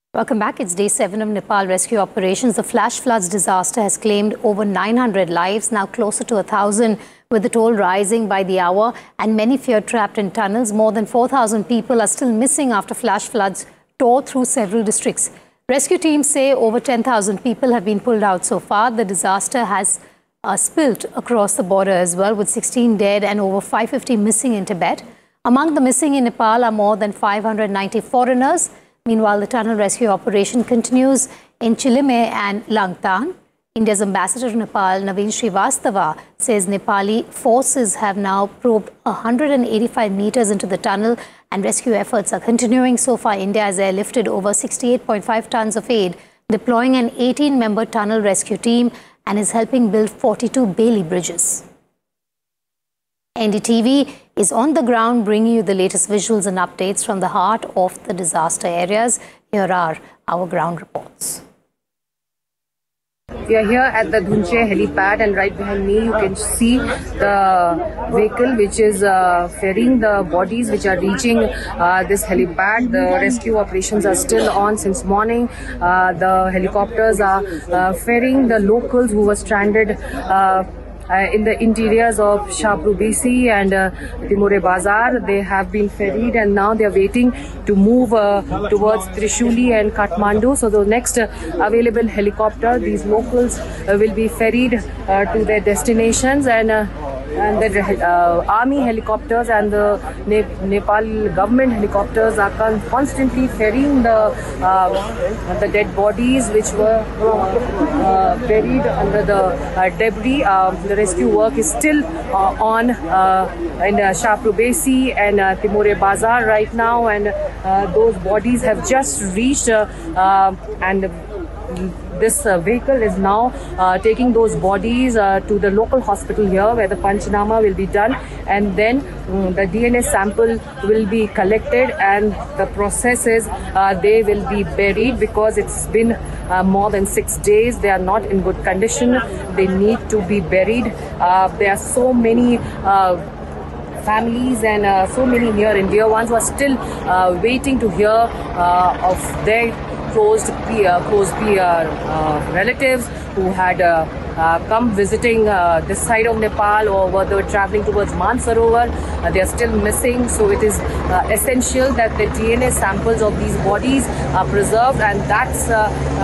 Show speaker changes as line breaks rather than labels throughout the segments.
Welcome back. It's day 7 of Nepal rescue operations. The flash floods disaster has claimed over 900 lives, now closer to 1,000, with the toll rising by the hour and many fear trapped in tunnels. More than 4,000 people are still missing after flash floods tore through several districts. Rescue teams say over 10,000 people have been pulled out so far. The disaster has spilt across the border as well, with 16 dead and over 550 missing in Tibet. Among the missing in Nepal are more than 590 foreigners. Meanwhile, the tunnel rescue operation continues in Chilime and Langtan. India's ambassador to Nepal, Naveen Srivastava, says Nepali forces have now probed 185 meters into the tunnel and rescue efforts are continuing. So far, India has airlifted over 68.5 tons of aid, deploying an 18-member tunnel rescue team and is helping build 42 Bailey bridges. NDTV is on the ground bringing you the latest visuals and updates from the heart of the disaster areas. Here are our ground reports.
We are here at the Dhunche helipad, and right behind me you can see the vehicle which is ferrying the bodies which are reaching this helipad. The rescue operations are still on since morning. The helicopters are ferrying the locals who were stranded in the interiors of Shaprubesi and Timore Bazar. They have been ferried and now they are waiting to move towards Trishuli and Kathmandu. So the next available helicopter, these locals will be ferried to their destinations, and the army helicopters and the Nepal government helicopters are constantly ferrying the dead bodies which were buried under the debris. The rescue work is still on in Shaprubesi and Timore Bazar right now, and those bodies have just reached and this vehicle is now taking those bodies to the local hospital here, where the Panchanama will be done, and then the DNA sample will be collected, and the process is they will be buried because it's been more than 6 days. They are not in good condition. They need to be buried. There are so many families and so many near and dear ones who are still waiting to hear of their close relatives who had come visiting this side of Nepal, or were they traveling towards Mansarovar. They are still missing, so it is essential that the DNA samples of these bodies are preserved, and that's the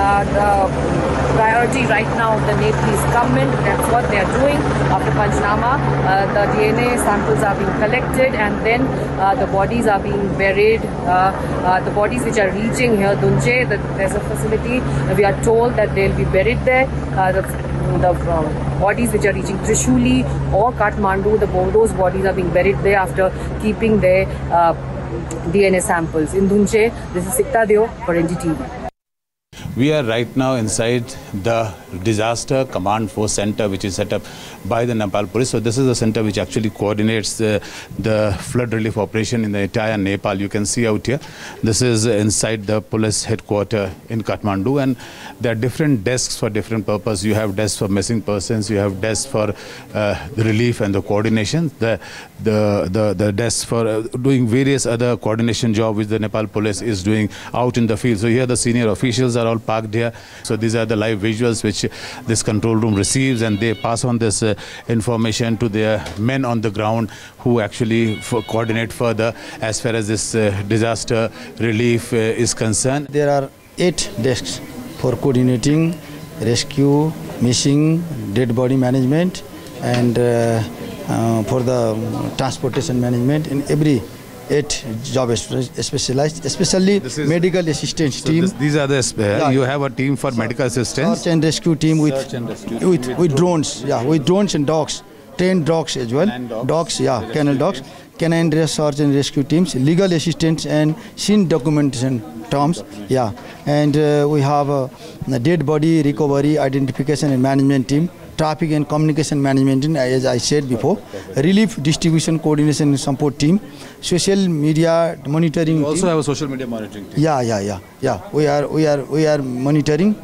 priority right now of the Nepalese government. That's what they are doing. After Panchanama, the DNA samples are being collected, and then the bodies are being buried. The bodies which are reaching here, Dhunche, there's a facility. We are told that they'll be buried there. The bodies which are reaching Trishuli or Kathmandu, those bodies are being buried there after keeping their DNA samples. In Dhunche, this is Sikta Deo for NDTV.
We are right now inside the Disaster Command Force Center, which is set up by the Nepal Police. So this is the center which actually coordinates the flood relief operation in the entire Nepal. You can see out here, this is inside the police headquarters in Kathmandu, and there are different desks for different purposes. You have desks for missing persons, you have desks for the relief and the coordination, the desks for doing various other coordination jobs which the Nepal Police is doing out in the field. So here the senior officials are all parked here. So these are the live visuals which this control room receives, and they pass on this information to their men on the ground who actually coordinate further as far as this disaster relief is concerned.
There are 8 desks for coordinating rescue, missing, dead body management, and for the transportation management. In every 8 job specialized, especially medical assistance team.
These are the you have a team for medical assistance.
Search and rescue team with drones, with drones and dogs, trained dogs as well. Dogs, kennel dogs, canine search and rescue teams, legal assistance and scene documentation terms, and we have a dead body recovery, identification and management team. Traffic and communication management, as I said before, relief distribution coordination and support team, social media monitoring.
You also have a social media monitoring team.
Yeah. We are monitoring